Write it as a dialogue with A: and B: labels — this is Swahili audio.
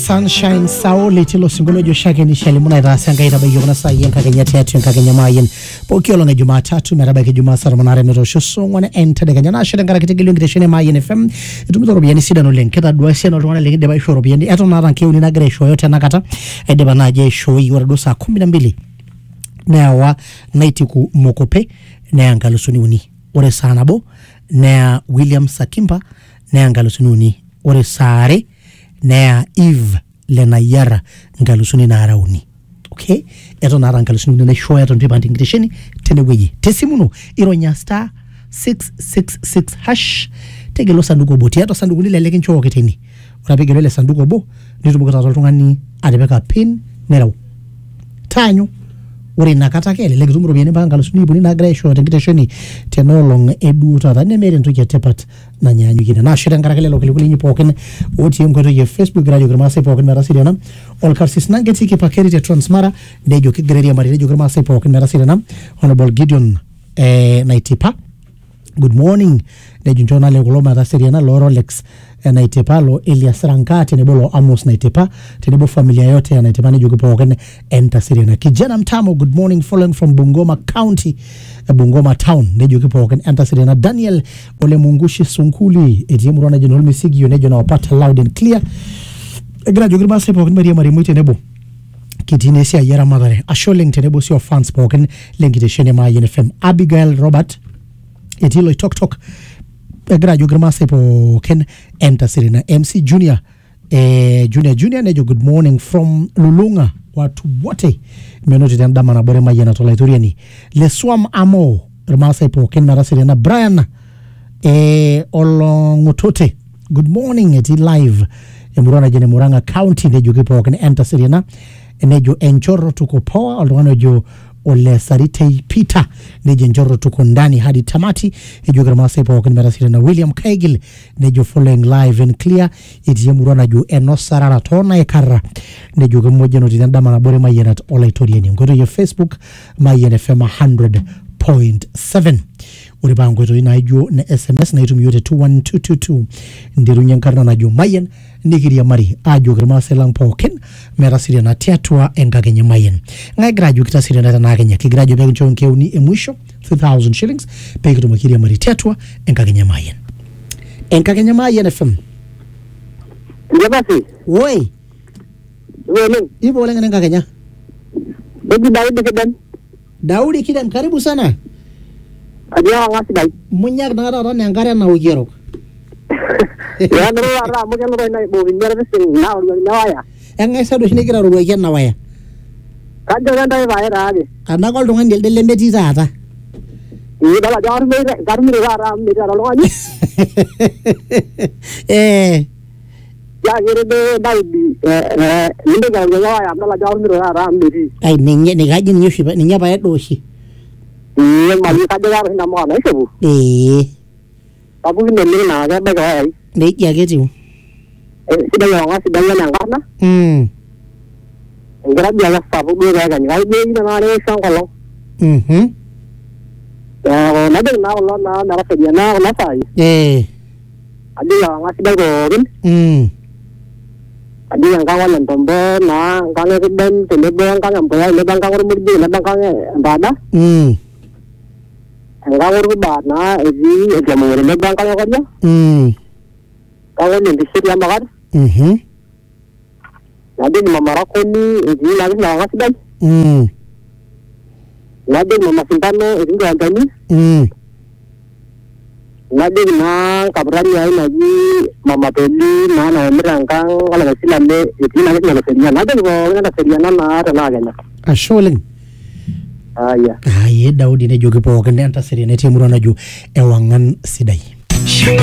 A: Sunshine Sauli tilo singolo joshake ni shali muna irasa ngaira bayo na saa yenka kenya tiatu yenka kenya mayen pokio longa Jumatatu meraba ke Jumatatu manare merosho songwana enta de kenya na shada ngara kitegelo ngiteshene mayen FM tumito robiani sida no lenketa duasia no twana lengide ba show robiani eto na ranke uni na gre show yote nakata ede banaje show yi warado saa 12 na wa naiti ku mokope na angalusuni uni ore sanabo na William Sakimba na angalusuni uni ore sare na Eve Lenayara ngalusuni na arauni. Okay? Eto na ngalusuni na show yato ndiba ndingitesheni tene weji. Tesimuno ironya star 666 hash tegelo sanduko boti yato sanduko nile leke nchowo keteni. Urapegelo ile sanduko bo nitumukuta toltungani adebeka pin neraw. Tanyo uri nakata kele leke tumuro biene ba ngalusuni ibu nina agresho ndingitesheni tenolong edu tata nemere ntuke tepat na nyanyu gina na shira ngarakele lokele kuli nyipoken oti mkoto ye Facebook radio grama se poken mera sirena all karsis nangeti ke pakeri te transmara nejo ke greria mari nejo grama se poken mera sirena honorable Gideon naitipa good morning nejo njona le koloma ta sirena lo Rolex naitipa lo Elias Rankati nebolo Amos naitipa tenebo familia yote ya naitipa nejo ke poken enta sirena kijana mtamo good morning following from Bungoma County Bungoma Town nejo ke poken enta sirena Daniel ole mungushi sunkuli etiemu rona general misigi yonejo na wapata loud and clear grajo grima se poken maria mari muite nebo kitine sia yera madare asholing tenebo sio fans poken lengite shene ma YNFM Abigail Robert etilo tok grajo grima se poken enta sirena MC Junior Junior nejo good morning from Lulunga watu wote menoti tandama na bore mayena tola itoriani Leswam Amo grima poken mara sirena Brian Olongotote good morning eti live emurona jene Muranga County nejo kipoken enta sirena nejo enchoro tuko poa olwana jo ole sarite Peter nejo enchoro tuko ndani hadi tamati ejo grama poken mara sirena William Kaigil nejo following live and clear eti emurona jo enosarara tona ekara nejo kemoje no tindama na bore mayena tola itoriani ngoto ye Facebook YNFM 100.7 uri bango to inajo na SMS na itum yote 21222 ndiru nyankarna na jo mayen nikiria mari ajo grama selang poken mera siria na tiatua engagenye mayen ngai grajo kita siria na tanagenya ki grajo bego chonke uni emwisho 3000 shillings peke to makiria mari tiatua engagenye mayen FM
B: Yabasi
A: woi
B: wewe
A: ibo lenga engagenya Daudi kidan karibu sana
B: adia ngasidai
A: munyak nara na ngare na ugero
B: ya nero ara mo kan ro na bo vinyara besin na waya
A: engai sado shine gira ro yen na waya
B: kajo ganda waya raage
A: anakol dungan del del mbeti zata
B: ni dala jar me garmi ro ara me dala lo ani ya gere de daudi ni de ga waya dala jar me ro ara me di
A: ai ninye ni gaji ni yoshi ba ninya ba doshi
B: ni mali kajo gar na mo na sebu tabu ni ni na ga ba ga ai
A: ni ya getiu
B: sidaya na ngana ngara dia la sabu do ga ga ngai be ni na re sang kolo na de na lo na ra dia na sai adi ya ngasidai go rin adi yang kawan tombe na kange ben tele ben kange ampo le bang kangor murdi le bang kange bada ngawur ba na ezi jamu le bang kange ko dia kawan ni disir yang bakar nadi mama rakoni ezi lagi na ngasidai nadi mama sintano ezi go antani nadi na kabrani ai lagi mama peli na merangkang kalau silambe ezi lagi na seria nadi go na seria na gena
A: asholing
B: ya
A: Daudi ne jogi poken enta seria ne temurona ju ewangan sidai